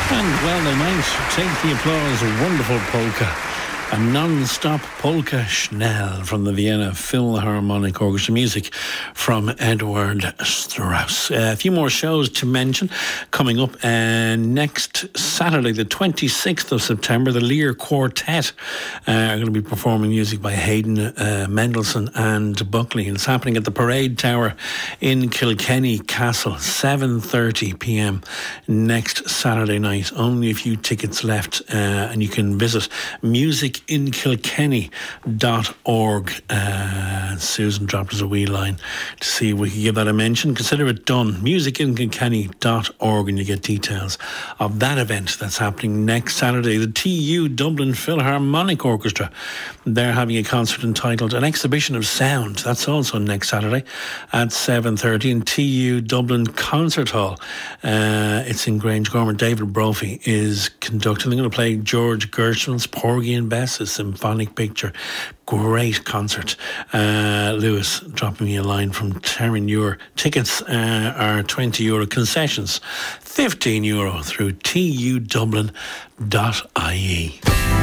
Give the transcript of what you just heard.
And well, they might take the applause. A wonderful polka. A non-stop polka schnell from the Vienna Philharmonic Orchestra. Music from Edward Strauss. A few more shows to mention coming up. Next Saturday, the 26th of September, the Lear Quartet are going to be performing music by Haydn, Mendelssohn and Buckley. And it's happening at the Parade Tower in Kilkenny Castle, 7:30 p.m. next Saturday night. Only a few tickets left, and you can visit musicinkilkenny.org. Susan dropped us a wee line to see if we can give that a mention. Consider it done. Musicinkilkenny.org, and you get details of that event that's happening next Saturday. The TU Dublin Philharmonic Orchestra, they're having a concert entitled An Exhibition of Sound. That's also next Saturday at 7:30 in TU Dublin Concert Hall. It's in Grangegorman. David Brophy is conducting. They're going to play George Gershwin's Porgy and Bess, a symphonic picture. Great concert. Lewis dropping me a line from Terranure. Tickets are €20. Concessions €15 through tudublin.ie.